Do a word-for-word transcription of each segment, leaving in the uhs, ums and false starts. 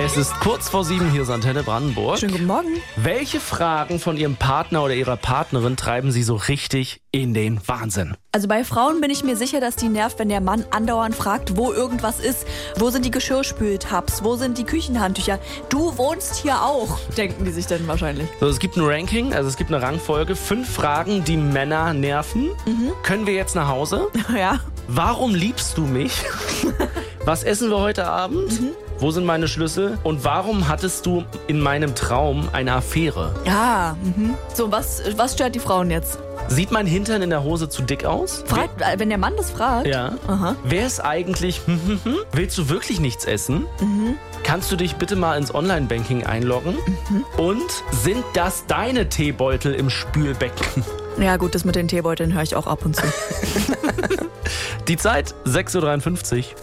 Es ist kurz vor sieben, hier ist Antenne Brandenburg. Schönen guten Morgen. Welche Fragen von Ihrem Partner oder Ihrer Partnerin treiben Sie so richtig in den Wahnsinn? Also bei Frauen bin ich mir sicher, dass die nervt, wenn der Mann andauernd fragt, wo irgendwas ist. Wo sind die Geschirrspültabs? Wo sind die Küchenhandtücher? Du wohnst hier auch, denken die sich dann wahrscheinlich. So, es gibt ein Ranking, also es gibt eine Rangfolge. Fünf Fragen, die Männer nerven. Mhm. Können wir jetzt nach Hause? Ja. Warum liebst du mich? Was essen wir heute Abend? Mhm. Wo sind meine Schlüssel? Und warum hattest du in meinem Traum eine Affäre? Ja, mhm. So, was, was stört die Frauen jetzt? Sieht mein Hintern in der Hose zu dick aus? Fragt, wenn der Mann das fragt? Ja. Aha. Wer ist eigentlich? Hm, hm, hm? Willst du wirklich nichts essen? Mhm. Kannst du dich bitte mal ins Online-Banking einloggen? Mhm. Und sind das deine Teebeutel im Spülbecken? Ja gut, das mit den Teebeuteln höre ich auch ab und zu. Die Zeit, sechs Uhr dreiundfünfzig.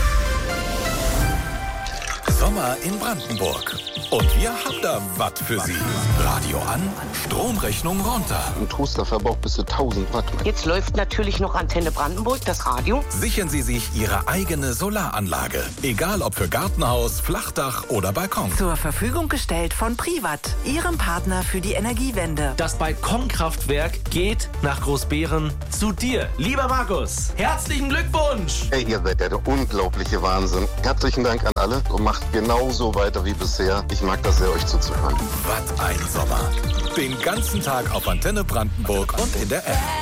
Sommer in Brandenburg. Und wir haben da was für Sie. Radio an, Stromrechnung runter. Ein Toaster verbraucht bis zu tausend Watt. Jetzt läuft natürlich noch Antenne Brandenburg, das Radio. Sichern Sie sich Ihre eigene Solaranlage. Egal ob für Gartenhaus, Flachdach oder Balkon. Zur Verfügung gestellt von Privat, Ihrem Partner für die Energiewende. Das Balkonkraftwerk geht nach Großbeeren zu dir. Lieber Markus, herzlichen Glückwunsch! Hey, ihr seid ja der unglaubliche Wahnsinn. Herzlichen Dank an alle und macht genauso weiter wie bisher. Ich mag das sehr, euch zuzuhören. Was ein Sommer. Den ganzen Tag auf Antenne Brandenburg und in der App.